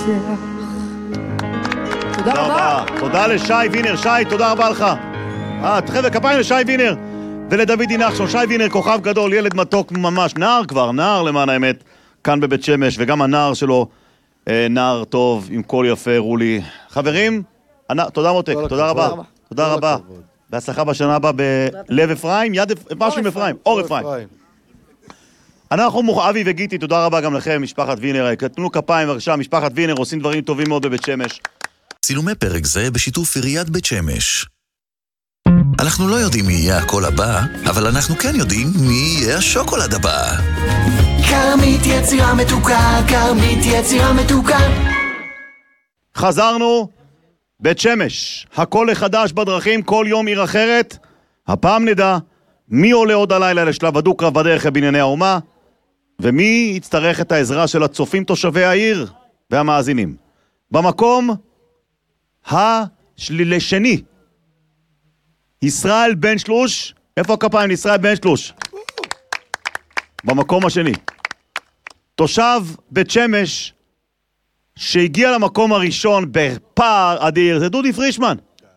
תודה רבה. תודה לשי וינר. שי, תודה רבה לך. חבר'ה, כפיים לשי וינר ולדודי נחשון. שי וינר, כוכב גדול, ילד מתוק ממש, נער כבר, נער למען האמת, כאן בבית שמש, וגם הנער שלו, נער טוב, עם קול יפה, רולי. חברים, תודה מותק, תודה רבה. תודה רבה. בהצלחה בשנה הבאה בלב אפרים, יד משהו עם אפרים, אור אפרים. אנחנו אבי וגיטי, תודה רבה גם לכם, משפחת וינר. תנו כפיים בבקשה, משפחת וינר עושים דברים טובים מאוד בבית שמש. צילומי פרק זה בשיתוף עיריית בית שמש. אנחנו לא יודעים מי יהיה הקול הבא, אבל אנחנו כן יודעים מי יהיה השוקולד הבא. כרמית יצירה מתוקה, כרמית יצירה מתוקה. חזרנו, בית שמש, הקול החדש בדרכים, כל יום עיר אחרת. הפעם נדע מי עולה עוד הלילה לשלב הדו-קרב בדרך לבנייני האומה, ומי יצטרך את העזרה של הצופים תושבי העיר והמאזינים. במקום השני, ישראל בן שלוש. איפה הכפיים לישראל בן שלוש? במקום השני. תושב בית שמש שהגיע למקום הראשון בפער אדיר, זה דודי פרישמן.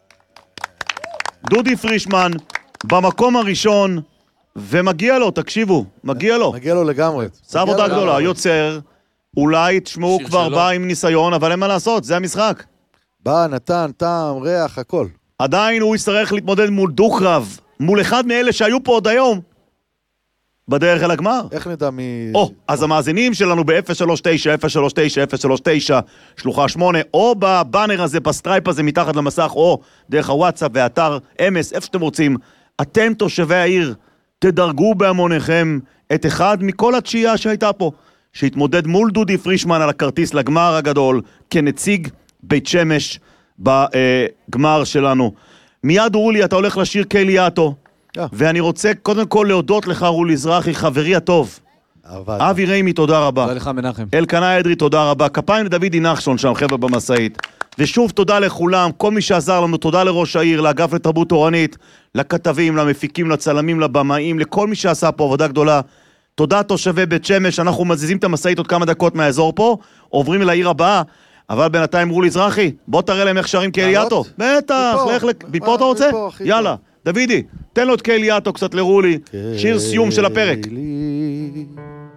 דודי פרישמן במקום הראשון, ומגיע לו, תקשיבו, מגיע לו. מגיע לו לגמרי. סבודה גדולה, יוצר, אולי תשמעו כבר בא עם ניסיון, אבל אין מה לעשות, זה המשחק. בא, נתן, טעם, ריח, הכל. עדיין הוא יצטרך להתמודד מול דו-קרב, מול אחד מאלה שהיו פה עוד היום, בדרך אל הגמר. איך נדע מי... אז המאזינים שלנו ב-039, 039, 039, שלוחה 8, או בבאנר הזה, בסטרייפ הזה מתחת למסך, או דרך הוואטסאפ ואתר אמס, איפה שאתם רוצים, אתם תושבי העיר, תדרגו בהמוניכם את אחד מכל התשיעה שהייתה פה, שהתמודד מול דודי פרישמן על הכרטיס לגמר הגדול, כנציג בית שמש בגמר שלנו. מיד רולי, אתה הולך לשיר קליאטו, ואני רוצה קודם כל להודות לך רולי זרחי, חברי הטוב. אבי ריימי, תודה רבה. תודה לך מנחם. אלקנה אדרי, תודה רבה. כפיים לדודי נחשון שם, חבר'ה במסעית. ושוב תודה לכולם, כל מי שעזר לנו, תודה לראש העיר, לאגף לתרבות תורנית, לכתבים, למפיקים, לצלמים, לבמאים, לכל מי שעשה פה עבודה גדולה. תודה תושבי בית שמש, אנחנו מזיזים את המסעית עוד כמה דקות מהאזור פה, עוברים אל העיר הבאה, אבל בינתיים רולי זרחי, בוא תראה להם איך שרים קליאטו. בטח, לך מפה אתה רוצה? יאללה, דודי, תן לו את קליאטו קצת לרולי, שיר סיום של הפרק.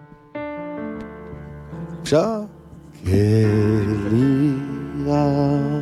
אפשר? קליאטו